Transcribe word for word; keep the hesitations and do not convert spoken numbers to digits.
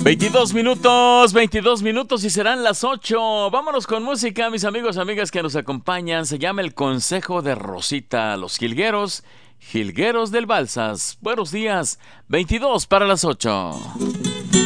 veintidós minutos, veintidós minutos y serán las ocho. Vámonos con música, mis amigos, amigas que nos acompañan. Se llama El Consejo de Rosita. Los jilgueros, jilgueros del Balsas. Buenos días, veintidós para las ocho.